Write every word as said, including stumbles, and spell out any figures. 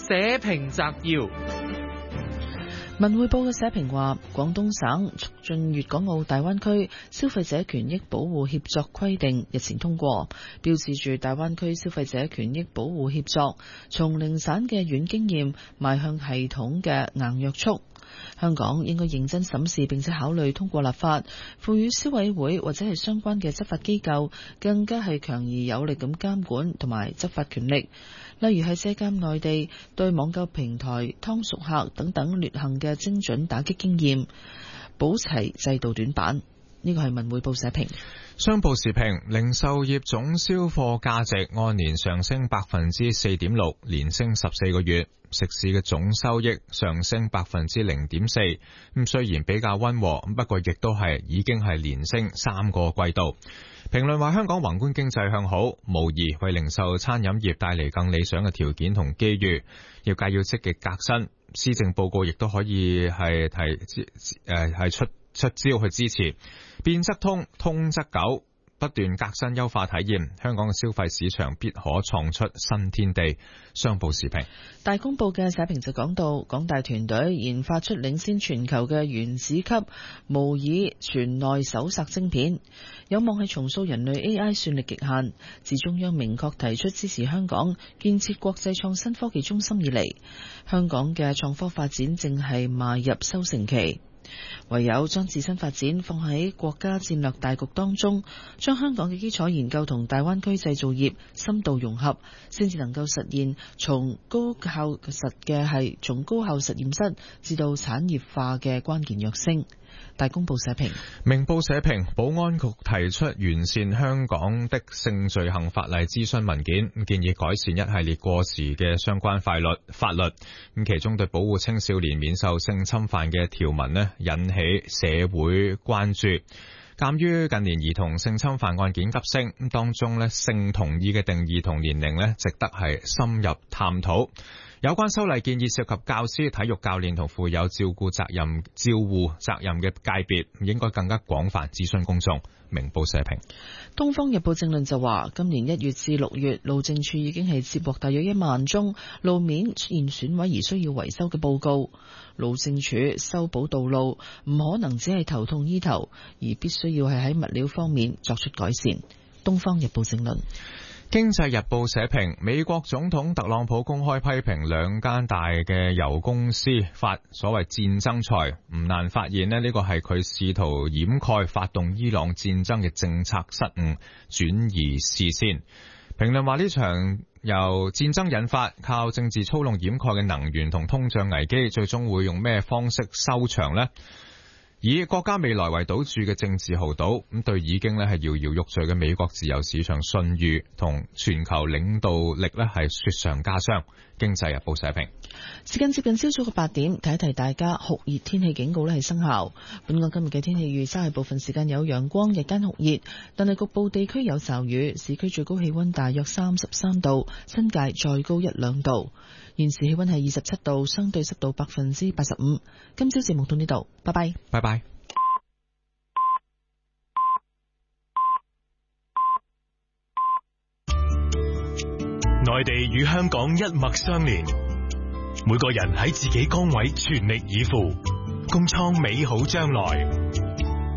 社評摘要。 文匯報嘅社評話，廣東省促進粵港澳大灣區消費者權益保護協作規定日前通過，標誌住大灣區消費者權益保護協作從零散嘅軟經驗邁向系統嘅硬約束。香港應該認真審視並且考慮通過立法，賦予消委會或者係相關嘅執法機構更加係強而有力咁監管同埋執法權力。例如係借鑑內地對網購平台湯熟客等等劣行嘅精準打擊經驗，補齊制度短板。呢個係文匯報社評。 商報時評，零售業總銷貨價值按年上升百分之四點六，連升十四個月。食肆嘅總收益上升百分之零點四，咁雖然比較溫和，不過亦都係已經係連升三個季度。評論話，香港宏觀經濟向好，無疑為零售餐飲業帶嚟更理想嘅條件同機遇。業界要積極革新，施政報告亦都可以係提誒係出出招去支持。變則通，通則久，不斷革新優化體驗，香港嘅消費市場必可創出新天地。商報時評。 大公報嘅社評就講到，港大團隊研發出領先全球嘅原子級模擬全內搜索晶片，有望係重塑人類 A I 算力極限。自中央明確提出支持香港建設國際創新科技中心以嚟，香港嘅創科發展正係邁入收成期。唯有將自身發展放喺國家戰略大局當中，將香港嘅基礎研究同大灣區製造業深度融合，先至能夠實現從高效實嘅係從高效實驗室至到產業化嘅關鍵躍升。大公報社評。 明報社評，保安局提出完善香港的性罪行法例諮詢文件，建議改善一系列過時嘅相關法律法律。咁其中對保護青少年免受性侵犯嘅條文呢，引起社會關注。鑒於近年兒童性侵犯案件急升，咁當中呢性同意嘅定義同年齡呢，值得係深入探討。有關修例建議涉及教師、體育教練同負有照顧責任、照護責任嘅界別，應該更加廣泛諮詢公眾。明報社評。 東方日報正論就話，今年一月至六月，路政署已經係接獲大約一萬宗路面出現損毀而需要維修嘅報告。路政署修補道路唔可能只係頭痛醫頭，而必須要係喺物料方面作出改善。東方日報正論。 經濟日報社評，美國總統特朗普公開批評兩間大嘅油公司發所謂戰爭財，唔難發現呢，呢個係佢試圖掩蓋發動伊朗戰爭嘅政策失誤，轉移視線。評論話，呢場由戰爭引發、靠政治操弄掩蓋嘅能源同通脹危機，最終會用咩方式收場呢？以國家未來為賭注嘅政治豪賭，咁對已經咧係搖搖欲墜嘅美國自由市場信譽同全球領導力咧係雪上加霜。經濟日報社評。 時間接近朝早嘅八點，提一提大家酷熱天氣警告咧係生效。本港今日嘅天氣預測係部分時間有陽光，日間酷熱，但係局部地區有驟雨。市區最高氣溫大約三十三度，新界再高一兩度。現時氣溫係二十七度，相對濕度百分之八十五。今朝節目到呢度，拜拜， 拜拜。 內地與香港一脈相連，每個人喺自己崗位全力以赴，共創美好將來。